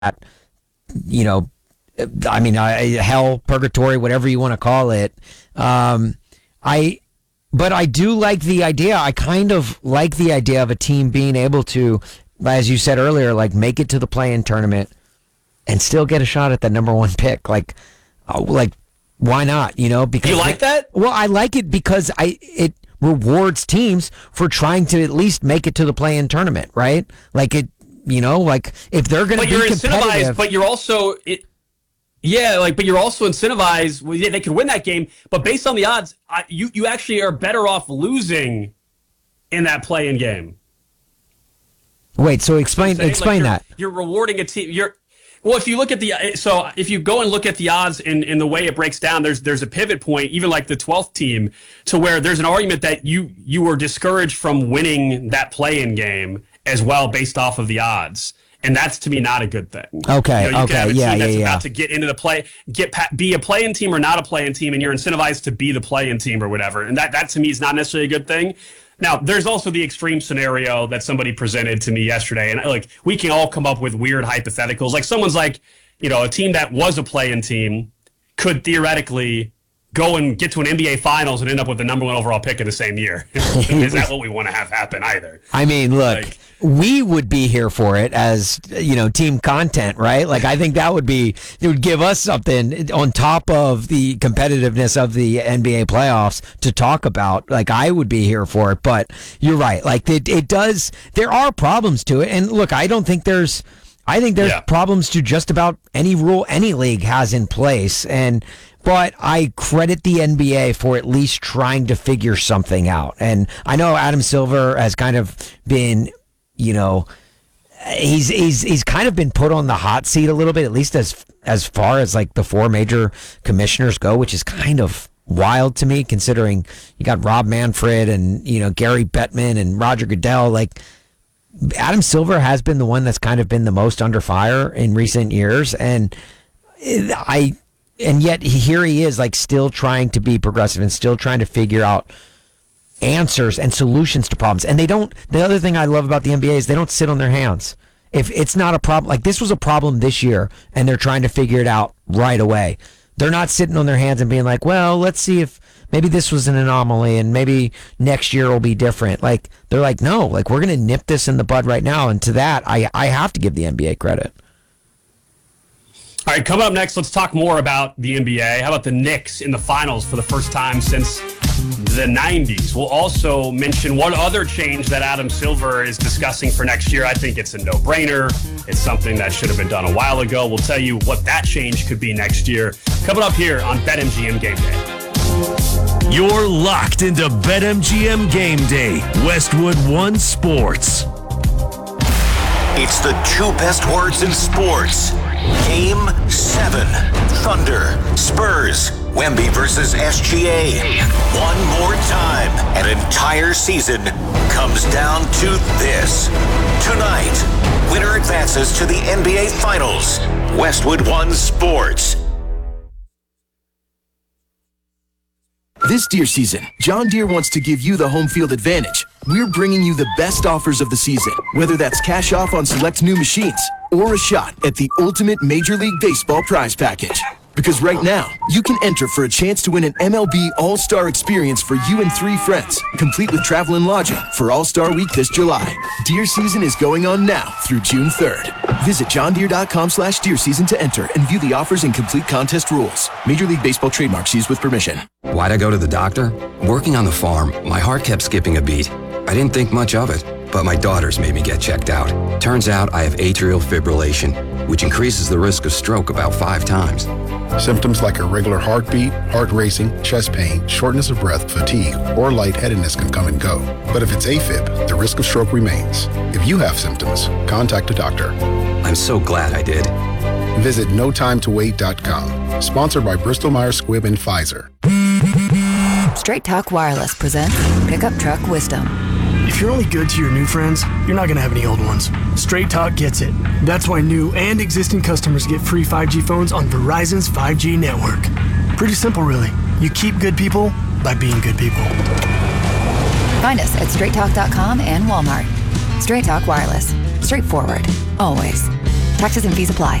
you know, I mean, hell, purgatory, whatever you want to call it. But I do like the idea. I kind of like the idea of a team being able to, as you said earlier, like make it to the play-in tournament and still get a shot at the number one pick. Like why not? You know, because you like that? Well, I like it because it rewards teams for trying to at least make it to the play-in tournament, right? Like it, you know, like if they're going to be competitive, but you're also but you're also incentivized. Well, yeah, they could win that game, but based on the odds, you actually are better off losing in that play-in game. Wait, so explain that. You're rewarding a team. Well, if you look at if you go and look at the odds in the way it breaks down, there's a pivot point, even like the 12th team, to where there's an argument that you were discouraged from winning that play-in game as well based off of the odds. And that's, to me, not a good thing. Okay, you can have a team that's yeah. about to get into the be a play-in team or not a play-in team, and you're incentivized to be the play-in team or whatever. And that to me is not necessarily a good thing. Now, there's also the extreme scenario that somebody presented to me yesterday, and like we can all come up with weird hypotheticals. Like someone's like, you know, a team that was a play-in team could theoretically go and get to an NBA Finals and end up with the number one overall pick in the same year. Is that what we want to have happen either? I mean, look, we would be here for it as, you know, team content, right? Like, I think it would give us something on top of the competitiveness of the NBA playoffs to talk about. Like, I would be here for it, but you're right. Like, there are problems to it. And look, I think there's problems to just about any rule any league has in place. But I credit the NBA for at least trying to figure something out. And I know Adam Silver has kind of been, you know, he's kind of been put on the hot seat a little bit, at least as far as like the four major commissioners go, which is kind of wild to me considering you got Rob Manfred and, you know, Gary Bettman and Roger Goodell. Like, Adam Silver has been the one that's kind of been the most under fire in recent years. And yet here he is, like, still trying to be progressive and still trying to figure out answers and solutions to problems. And the other thing I love about the NBA is they don't sit on their hands. If it's not a problem, like this was a problem this year and they're trying to figure it out right away. They're not sitting on their hands and being like, well, let's see if maybe this was an anomaly and maybe next year will be different. Like, they're like, no, like we're going to nip this in the bud right now. And to that, I have to give the NBA credit. All right, coming up next, let's talk more about the NBA. How about the Knicks in the finals for the first time since the 90s? We'll also mention one other change that Adam Silver is discussing for next year. I think it's a no-brainer. It's something that should have been done a while ago. We'll tell you what that change could be next year. Coming up here on BetMGM Game Day. You're locked into BetMGM Game Day, Westwood One Sports. It's the two best words in sports. Game 7. Thunder, Spurs, Wemby versus SGA. One more time, an entire season comes down to this. Tonight, winner advances to the NBA Finals. Westwood One Sports. This Deere season, John Deere wants to give you the home field advantage. We're bringing you the best offers of the season, whether that's cash off on select new machines or a shot at the ultimate Major League Baseball prize package. Because right now, you can enter for a chance to win an MLB All-Star experience for you and 3 friends, complete with travel and lodging for All-Star Week this July. Deer season is going on now through June 3rd. Visit johndeere.com/deer season to enter and view the offers and complete contest rules. Major League Baseball trademarks used with permission. Why'd I go to the doctor? Working on the farm, my heart kept skipping a beat. I didn't think much of it, but my daughters made me get checked out. Turns out I have atrial fibrillation, which increases the risk of stroke about 5 times. Symptoms like irregular heartbeat, heart racing, chest pain, shortness of breath, fatigue, or lightheadedness can come and go. But if it's AFib, the risk of stroke remains. If you have symptoms, contact a doctor. I'm so glad I did. Visit notimetowait.com. Sponsored by Bristol-Myers Squibb and Pfizer. Straight Talk Wireless presents Pickup Truck Wisdom. If you're only good to your new friends, you're not going to have any old ones. Straight Talk gets it. That's why new and existing customers get free 5G phones on Verizon's 5G network. Pretty simple, really. You keep good people by being good people. Find us at straighttalk.com and Walmart. Straight Talk Wireless. Straightforward. Always. Taxes and fees apply.